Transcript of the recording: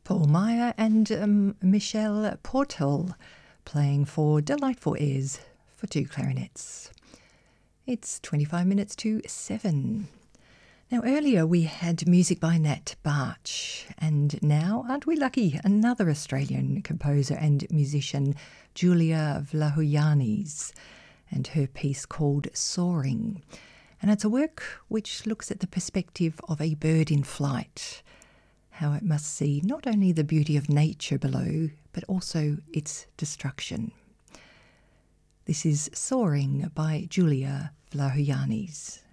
Paul Meyer and Michelle Portal playing for Delightful Airs for two clarinets. It's 25 minutes to 7. Now earlier we had music by Nat Barch, and now, aren't we lucky, another Australian composer and musician, Julia Vlahogiannis, and her piece called Soaring. And it's a work which looks at the perspective of a bird in flight, how it must see not only the beauty of nature below, but also its destruction. This is Soaring by Julia Vlahogiannis.